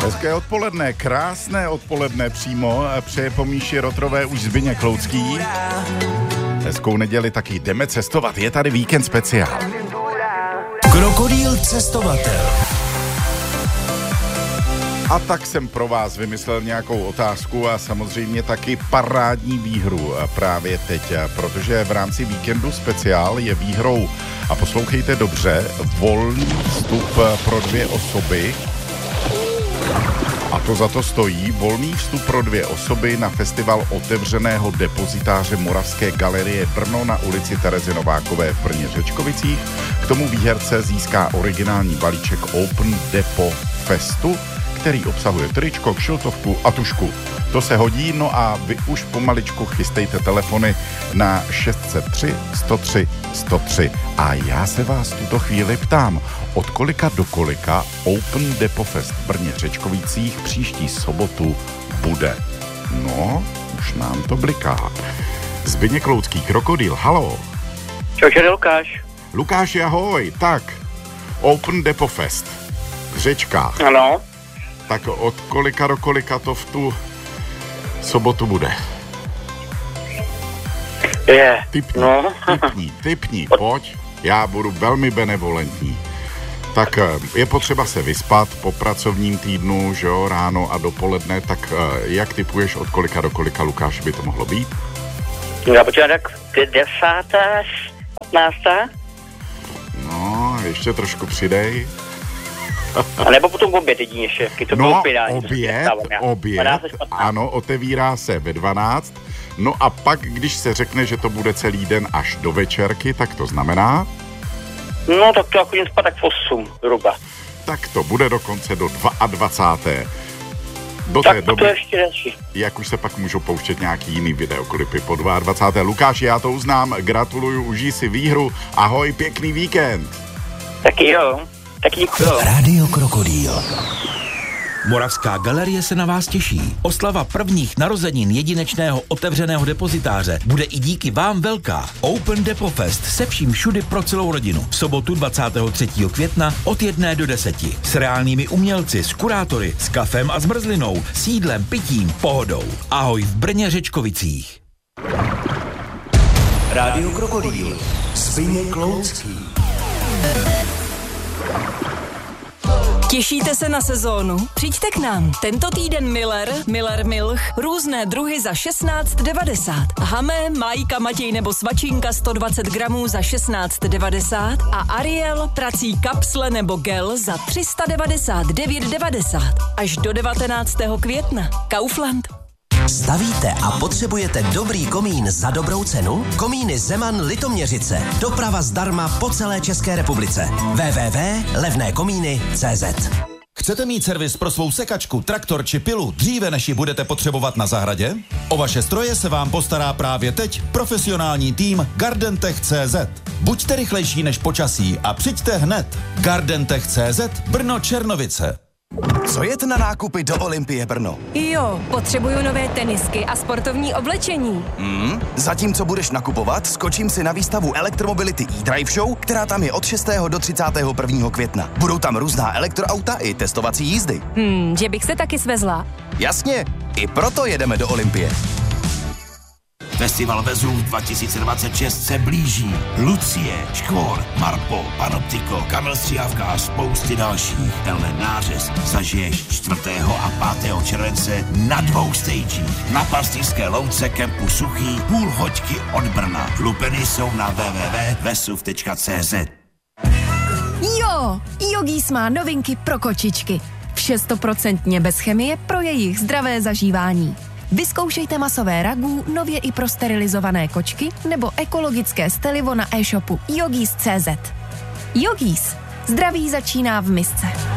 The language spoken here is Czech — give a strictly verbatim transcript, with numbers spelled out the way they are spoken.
Hezké odpoledne, krásné odpoledne přímo, přeje po Míši Rotrové už Zbyněk Kloucký. Hezkou neděli taky jdeme cestovat, je tady víkend speciál. Krokodýl cestovatel. A tak jsem pro vás vymyslel nějakou otázku a samozřejmě taky parádní výhru právě teď, protože v rámci víkendu speciál je výhrou, a poslouchejte dobře, volný vstup pro dvě osoby. A to za to stojí volný vstup pro dvě osoby na festival otevřeného depozitáře Moravské galerie Brno na ulici Terezy Novákové v Brně Řečkovicích. K tomu výherce získá originální balíček Open Depo Festu, který obsahuje tričko, kšiltovku a tušku. To se hodí, no a vy už pomaličku chystejte telefony na šest set tři sto tři sto tři. A já se vás tuto chvíli ptám, od kolika do kolika Open Depo Fest v Brně Řečkovicích příští sobotu bude? No, už nám to bliká. Zbyněk Kloucký, Krokodýl, halo. Čau, čau, Lukáš. Lukáš, ahoj. Tak, Open Depo Fest v Řečkách. Ano. Tak od kolika do kolika to v tu sobotu bude? Je, Typní, no. typní, typní, pojď. Já budu velmi benevolentní. Tak je potřeba se vyspat po pracovním týdnu, že jo, ráno a dopoledne, tak jak typuješ od kolika do kolika, Lukáš, by to mohlo být? Já počítám tak desátá, patnáctá. No, ještě trošku přidej. A nebo potom oběd jedině ještě, když to no, bylo opědání. oběd, oběd, ano, otevírá se ve dvanáct. No a pak, když se řekne, že to bude celý den až do večerky, tak to znamená? No, tak to jako jen spát tak v osm, zhruba. Tak to bude dokonce do dvacáté Do tak té to doby, je ještě další. Jak už se pak můžou pouštět nějaký jiný videoklipy po dvacáté Lukáši, já to uznám, gratuluju, užij si výhru, ahoj, pěkný víkend. Taky jo, taky děkuju. Rádio Krokodýl. Moravská galerie se na vás těší. Oslava prvních narozenin jedinečného otevřeného depozitáře bude i díky vám velká. Open Depo Fest se vším všudy pro celou rodinu. V sobotu dvacátého třetího května od jedné do deseti. S reálnými umělci, s kurátory, s kafem a zmrzlinou, s jídlem, pitím, pohodou. Ahoj v Brně Řečkovicích. Rádio Krokodýl. Zbyněk Kloucký. Těšíte se na sezónu? Přijďte k nám. Tento týden Miller, Miller Milch, různé druhy za šestnáct devadesát. Hamé, Majka, Matěj nebo Svačinka sto dvacet gramů za šestnáct devadesát a Ariel, prací kapsle nebo gel za tři sta devadesát devět devadesát. Až do devatenáctého května. Kaufland. Stavíte a potřebujete dobrý komín za dobrou cenu? Komíny Zeman Litoměřice. Doprava zdarma po celé České republice. w w w tečka levné komíny tečka cé zet. Chcete mít servis pro svou sekačku, traktor či pilu dříve, než ji budete potřebovat na zahradě? O vaše stroje se vám postará právě teď profesionální tým Gardentech tečka cé zet. Buďte rychlejší než počasí a přijďte hned. Gardentech tečka cé zet, Brno Černovice. Co jet na nákupy do Olympie Brno? Jo, potřebuju nové tenisky a sportovní oblečení. Hmm? Zatímco budeš nakupovat, skočím si na výstavu Elektromobility e-Drive Show, která tam je od šestého do třicátého prvního května. Budou tam různá elektroauta i testovací jízdy. Hmm, že bych se taky svezla. Jasně, i proto jedeme do Olympie. Festival Vezův dva tisíce dvacet šest se blíží. Lucie, Škvor, Marpo, Panoptiko, Kamil Stříhavka a spousty dalších. Tenhle nářez zažiješ čtvrtého a pátého července na dvou stagích. Na Pastýřské louce kempu Suchý, půl hoďky od Brna. Lupeny jsou na w w w tečka vesuv tečka cé zet. Jo, Yogis má novinky pro kočičky. Vše stoprocentně bez chemie pro jejich zdravé zažívání. Vyzkoušejte masové ragu, nově i pro sterilizované kočky nebo ekologické stelivo na e-shopu Yogis tečka cé zet. Yogis. Zdraví začíná v misce.